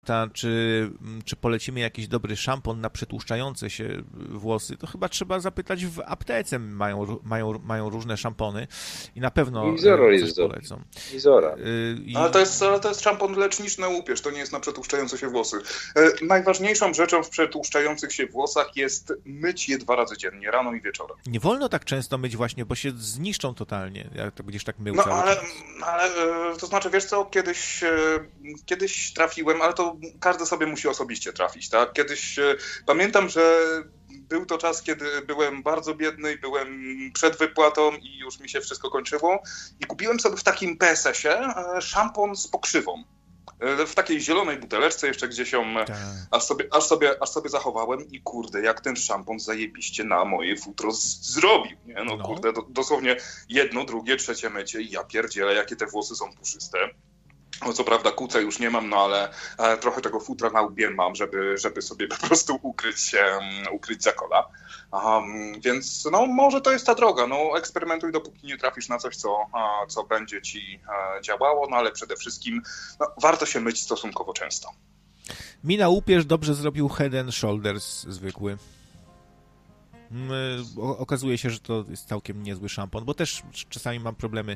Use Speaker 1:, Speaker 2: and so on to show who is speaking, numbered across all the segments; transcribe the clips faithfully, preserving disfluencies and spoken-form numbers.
Speaker 1: Ta, czy, czy polecimy jakiś dobry szampon na przetłuszczające się włosy, to chyba trzeba zapytać w aptece. Mają, mają, mają różne szampony i na pewno
Speaker 2: Izora
Speaker 1: coś polecą.
Speaker 2: Izora.
Speaker 1: I...
Speaker 3: Ale to jest, ale to jest szampon leczniczy na łupież, to nie jest na przetłuszczające się włosy. E, najważniejszą rzeczą w przetłuszczających się włosach jest myć je dwa razy dziennie, rano i wieczorem.
Speaker 1: Nie wolno tak często myć właśnie, bo się zniszczą totalnie, jak to będziesz tak mył
Speaker 3: No
Speaker 1: cały
Speaker 3: ale,
Speaker 1: czas.
Speaker 3: ale to znaczy, wiesz co, kiedyś, kiedyś trafiłem, ale to każdy sobie musi osobiście trafić, tak? Kiedyś pamiętam, że był to czas, kiedy byłem bardzo biedny i byłem przed wypłatą i już mi się wszystko kończyło i kupiłem sobie w takim P S ie szampon z pokrzywą. W takiej zielonej buteleczce jeszcze gdzieś ją aż sobie, aż, sobie, aż sobie zachowałem i kurde, jak ten szampon zajebiście na moje futro z- zrobił. Nie? No, no kurde, do, dosłownie jedno, drugie, trzecie mycie i ja pierdzielę, jakie te włosy są puszyste. No co prawda kuce już nie mam, no ale e, trochę tego futra na łbie mam, żeby, żeby sobie po prostu ukryć, e, ukryć zakola. Um, więc no może to jest ta droga. No eksperymentuj, dopóki nie trafisz na coś, co, a, co będzie ci a, działało, no ale przede wszystkim no, warto się myć stosunkowo często.
Speaker 1: Mi na łupież dobrze zrobił Head and Shoulders zwykły. O, okazuje się, że to jest całkiem niezły szampon, bo też czasami mam problemy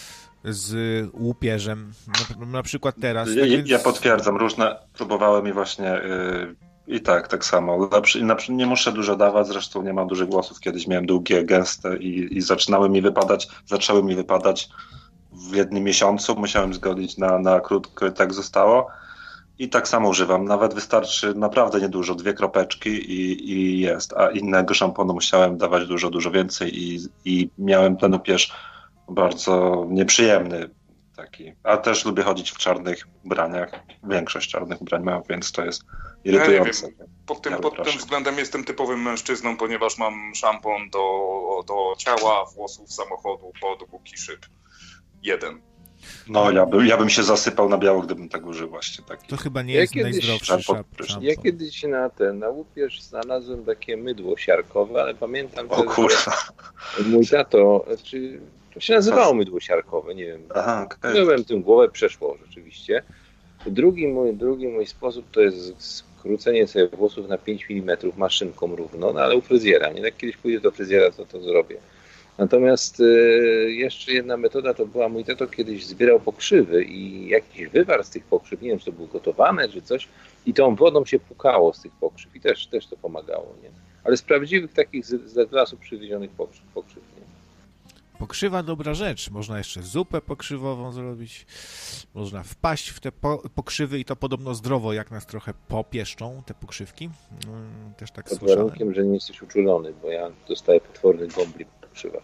Speaker 1: z łupieżem. Na, na przykład teraz.
Speaker 4: Ja,
Speaker 1: tak więc...
Speaker 4: ja potwierdzam, różne próbowałem i właśnie yy, i tak, tak samo. Lepszy, lepszy, nie muszę dużo dawać, zresztą nie mam dużych włosów. Kiedyś miałem długie, gęste i, i zaczynały mi wypadać, zaczęły mi wypadać w jednym miesiącu. Musiałem zgodzić na, na krótko i tak zostało. I tak samo używam. Nawet wystarczy naprawdę niedużo, dwie kropeczki i, i jest. A innego szamponu musiałem dawać dużo, dużo więcej i, i miałem ten upierz bardzo nieprzyjemny taki. A też lubię chodzić w czarnych ubraniach. Większość czarnych ubrań mam, więc to jest irytujące.
Speaker 3: Ja nie wiem. Pod tym, pod tym względem jestem typowym mężczyzną, ponieważ mam szampon do, do ciała, włosów, samochodu, podłóg i szyb. Jeden.
Speaker 4: No, ja, by, ja bym się zasypał na biało, gdybym tak użył właśnie taki.
Speaker 1: To chyba nie
Speaker 2: ja
Speaker 1: jest
Speaker 2: kiedyś,
Speaker 1: najzdrowszy
Speaker 4: szampon.
Speaker 1: szampon.
Speaker 2: Ja kiedyś na ten, na łupież znalazłem takie mydło siarkowe, ale pamiętam,
Speaker 4: o kurwa.
Speaker 2: mój tato, czy to się nazywało mydło siarkowe, nie wiem.
Speaker 4: Aha, okay.
Speaker 2: Myłem tym głowę, przeszło rzeczywiście. Drugi mój, drugi mój sposób to jest skrócenie sobie włosów na pięć milimetrów maszynką równo, no ale u fryzjera, nie? Jak kiedyś pójdę do fryzjera, to to zrobię. Natomiast y, jeszcze jedna metoda to była, mój tato kiedyś zbierał pokrzywy i jakiś wywar z tych pokrzyw, nie wiem, czy to było gotowane, czy coś, i tą wodą się pukało z tych pokrzyw i też, też to pomagało, nie? Ale z prawdziwych takich z, z lasu przywiezionych pokrzyw, pokrzyw, nie?
Speaker 1: Pokrzywa dobra rzecz. Można jeszcze zupę pokrzywową zrobić. Można wpaść w te po- pokrzywy i to podobno zdrowo, jak nas trochę popieszczą, te pokrzywki. Też tak
Speaker 2: Pod
Speaker 1: słyszałem.
Speaker 2: warunkiem, że nie jesteś uczulony, bo ja dostaję potwornych gombli po pokrzywach.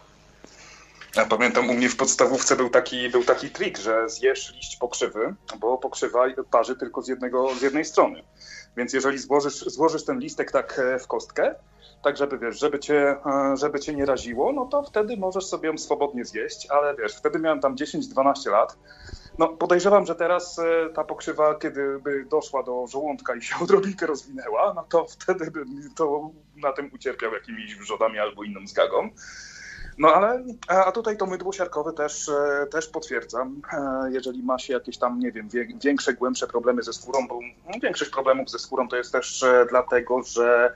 Speaker 3: Ja pamiętam, u mnie w podstawówce był taki, był taki trik, że zjesz liść pokrzywy, bo pokrzywa parzy tylko z, jednego, z jednej strony. Więc jeżeli złożysz, złożysz ten listek tak w kostkę, tak żeby, wiesz, żeby cię, żeby cię nie raziło, no to wtedy możesz sobie ją swobodnie zjeść, ale wiesz, wtedy miałem tam dziesięć dwanaście lat. No podejrzewam, że teraz ta pokrzywa, kiedy by doszła do żołądka i się odrobinkę rozwinęła, no to wtedy bym to na tym ucierpiał jakimiś wrzodami albo inną zgagą. No ale, a tutaj to mydło siarkowe też, też potwierdzam, jeżeli ma się jakieś tam, nie wiem, większe, głębsze problemy ze skórą, bo większość problemów ze skórą to jest też dlatego, że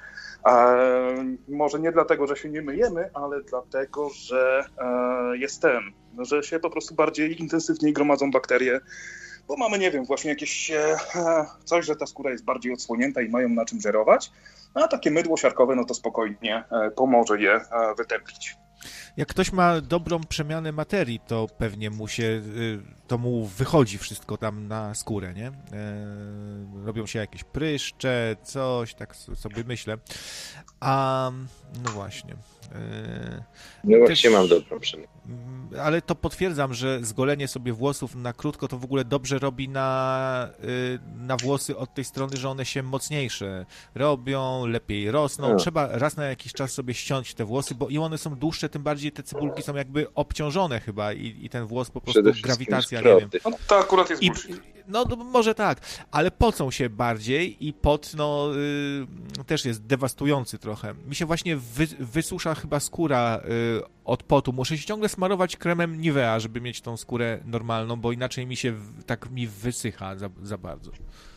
Speaker 3: może nie dlatego, że się nie myjemy, ale dlatego, że jest ten, że się po prostu bardziej intensywniej gromadzą bakterie, bo mamy, nie wiem, właśnie jakieś coś, że ta skóra jest bardziej odsłonięta i mają na czym żerować, a takie mydło siarkowe, no to spokojnie pomoże je wytępić.
Speaker 1: Jak ktoś ma dobrą przemianę materii, to pewnie mu się, to mu wychodzi wszystko tam na skórę, nie? E, robią się jakieś pryszcze, coś, tak sobie myślę. A, no właśnie. E,
Speaker 2: no właśnie też, mam dobrą przemianę.
Speaker 1: Ale to potwierdzam, że zgolenie sobie włosów na krótko to w ogóle dobrze robi na, na włosy od tej strony, że one się mocniejsze robią, lepiej rosną. No. Trzeba raz na jakiś czas sobie ściąć te włosy, bo im one są dłuższe, tym bardziej te cebulki są jakby obciążone chyba i, i ten włos po prostu grawitacja, nie wiem.
Speaker 3: No, to akurat jest bullshit.
Speaker 1: I, no, no może tak, ale pocą się bardziej i pot no, y, też jest dewastujący trochę. Mi się właśnie wy, wysusza chyba skóra y, od potu. Muszę się ciągle smarować kremem Nivea, żeby mieć tą skórę normalną, bo inaczej mi się tak mi wysycha za, za bardzo.